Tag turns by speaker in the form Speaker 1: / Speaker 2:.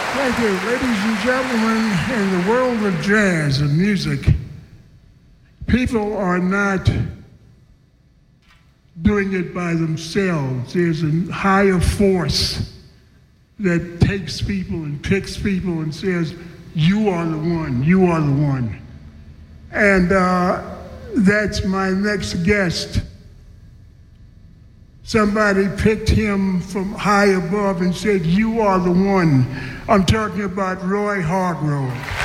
Speaker 1: Thank you. Ladies and gentlemen, in the world of jazz and music, people are not doing it by themselves. There's a higher force that takes people and picks people and says, you are the one, you are the one. And that's my next guest. Somebody picked him from high above and said, you are the one. I'm talking about Roy Hargrove.